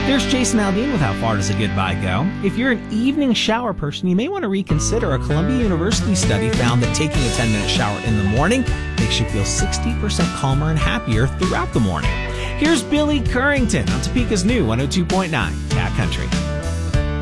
There's Jason Aldean with How Far Does a Goodbye Go? If you're an evening shower person, you may want to reconsider. A Columbia University study found that taking a 10-minute shower in the morning makes you feel 60% calmer and happier throughout the morning. Here's Billy Currington on Topeka's new 102.9 Cat Country.